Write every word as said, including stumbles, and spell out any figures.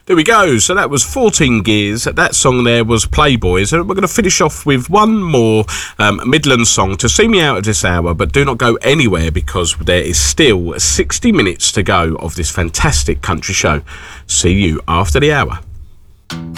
There we go. So that was fourteen Gears. That song there was Playboys. And we're going to finish off with one more um, Midland song to see me out of this hour. But do not go anywhere because there is still sixty minutes to go of this fantastic country show. See you after the hour.